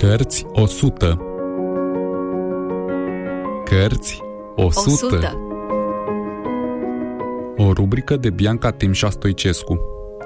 Cărți 100. Cărți 100. O rubrică de Bianca Timșa Stoicescu.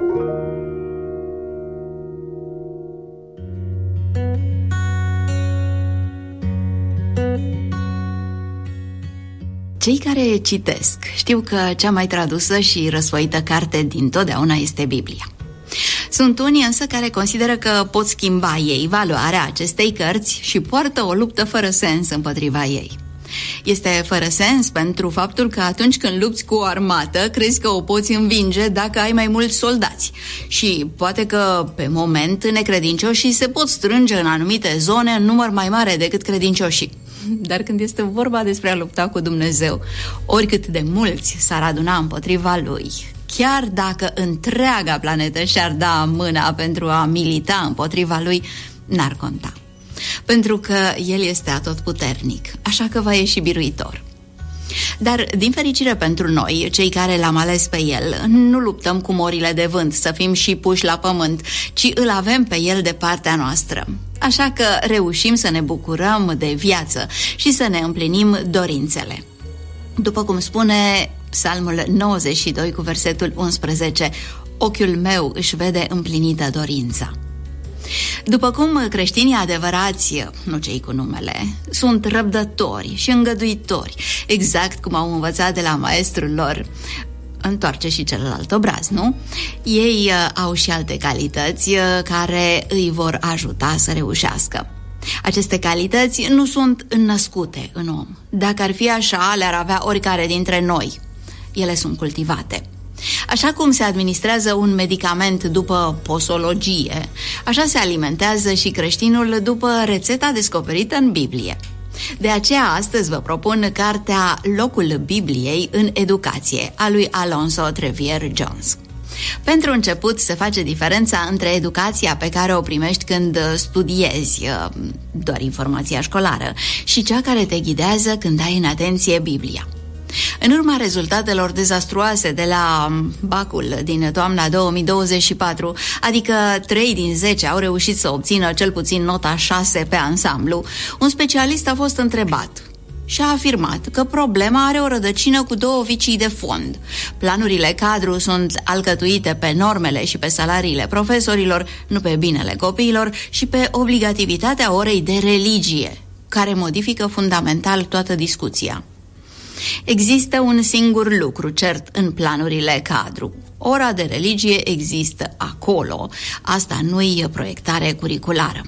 Cei care citesc știu că cea mai tradusă și răsfoită carte dintotdeauna este Biblia. Sunt unii însă care consideră că pot schimba ei valoarea acestei cărți și poartă o luptă fără sens împotriva ei. Este fără sens pentru faptul că atunci când lupți cu o armată, crezi că o poți învinge dacă ai mai mulți soldați. Și poate că, pe moment, necredincioșii se pot strânge în anumite zone în număr mai mare decât credincioșii. Dar când este vorba despre a lupta cu Dumnezeu, oricât de mulți s-ar aduna împotriva Lui, chiar dacă întreaga planetă și-ar da mâna pentru a milita împotriva Lui, n-ar conta. Pentru că El este atotputernic, așa că va ieși biruitor. Dar, din fericire pentru noi, cei care L-am ales pe El, nu luptăm cu morile de vânt să fim și puși la pământ, ci îl avem pe El de partea noastră. Așa că reușim să ne bucurăm de viață și să ne împlinim dorințele. După cum spune Psalmul 92 cu versetul 11, ochiul meu își vede împlinită dorința. După cum creștinii adevărați, nu cei cu numele, sunt răbdători și îngăduitori, exact cum au învățat de la maestrul lor, întoarce și celălalt obraz, nu? Ei au și alte calități care îi vor ajuta să reușească. Aceste calități nu sunt înnăscute în om. Dacă ar fi așa, le-ar avea oricare dintre noi. Ele sunt cultivate. Așa cum se administrează un medicament după posologie, așa se alimentează și creștinul după rețeta descoperită în Biblie. De aceea astăzi vă propun cartea Locul Bibliei în educație a lui Alonzo Trevier Jones. Pentru început se face diferența între educația pe care o primești când studiezi, doar informația școlară, și cea care te ghidează când ai în atenție Biblia. În urma rezultatelor dezastruoase de la bacul din toamna 2024, adică 3 din 10 au reușit să obțină cel puțin nota 6 pe ansamblu, un specialist a fost întrebat și a afirmat că problema are o rădăcină cu două vicii de fond. Planurile cadru sunt alcătuite pe normele și pe salariile profesorilor, nu pe binele copiilor, și pe obligativitatea orei de religie, care modifică fundamental toată discuția. Există un singur lucru cert în planurile cadru. Ora de religie există acolo. Asta nu-i proiectare curriculară.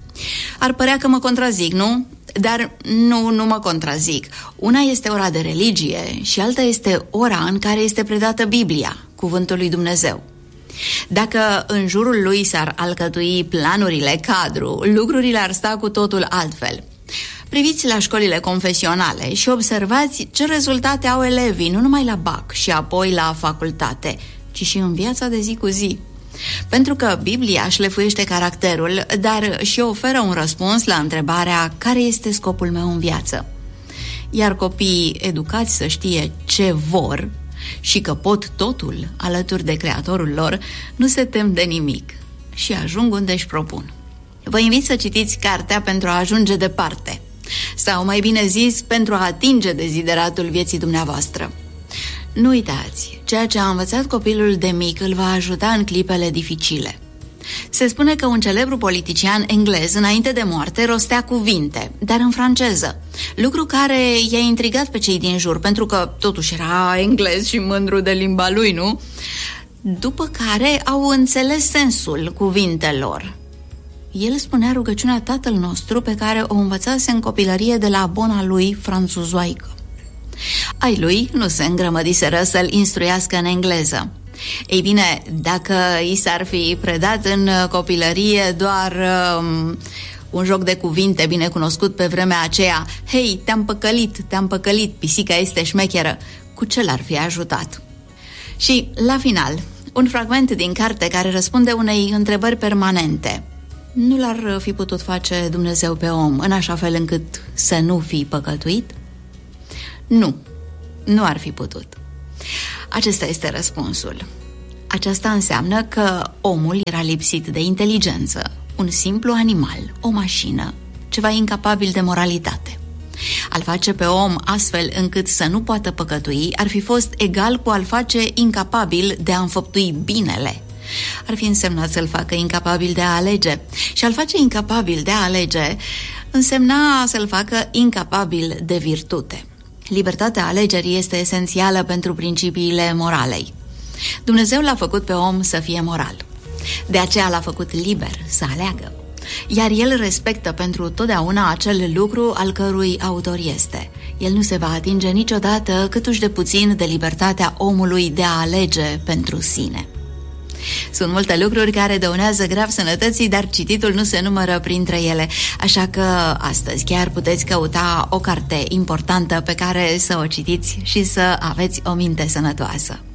Ar părea că mă contrazic, nu? Dar nu mă contrazic. Una este ora de religie și alta este ora în care este predată Biblia, cuvântul lui Dumnezeu. Dacă în jurul lui s-ar alcătui planurile cadru, lucrurile ar sta cu totul altfel. Priviți la școlile confesionale și observați ce rezultate au elevii, nu numai la BAC și apoi la facultate, ci și în viața de zi cu zi. Pentru că Biblia șlefuiește caracterul, dar și oferă un răspuns la întrebarea care este scopul meu în viață. Iar copiii educați să știe ce vor și că pot totul alături de Creatorul lor, nu se tem de nimic și ajung unde își propun. Vă invit să citiți cartea pentru a ajunge departe, sau mai bine zis, pentru a atinge dezideratul vieții dumneavoastră. Nu uitați, ceea ce a învățat copilul de mic îl va ajuta în clipele dificile. Se spune că un celebru politician englez, înainte de moarte, rostea cuvinte, dar în franceză, lucru care i-a intrigat pe cei din jur, pentru că totuși era englez și mândru de limba lui, nu? După care au înțeles sensul cuvintelor. El spunea rugăciunea Tatăl nostru pe care o învățase în copilărie de la bona lui franțuzoaică. Ai lui nu se îngrămădiseră să-l instruiască în engleză. Ei bine, dacă i s-ar fi predat în copilărie doar un joc de cuvinte bine cunoscut pe vremea aceea, hei, te-am păcălit, pisica este șmecheră, cu ce l-ar fi ajutat? Și, la final, un fragment din carte care răspunde unei întrebări permanente. Nu l-ar fi putut face Dumnezeu pe om în așa fel încât să nu fi păcătuit? Nu ar fi putut. Acesta este răspunsul. Aceasta înseamnă că omul era lipsit de inteligență, un simplu animal, o mașină, ceva incapabil de moralitate. A-l face pe om astfel încât să nu poată păcătui ar fi fost egal cu a-l face incapabil de a înfăptui binele. Ar fi însemnat să-l facă incapabil de a alege. Și a-l face incapabil de a alege însemna să-l facă incapabil de virtute. Libertatea alegerii este esențială pentru principiile moralei. Dumnezeu l-a făcut pe om să fie moral. De aceea l-a făcut liber să aleagă. Iar el respectă pentru totdeauna acel lucru al cărui autor este. El nu se va atinge niciodată câtuși de puțin de libertatea omului de a alege pentru sine. Sunt multe lucruri care dăunează grav sănătății, dar cititul nu se numără printre ele, așa că astăzi chiar puteți căuta o carte importantă pe care să o citiți și să aveți o minte sănătoasă.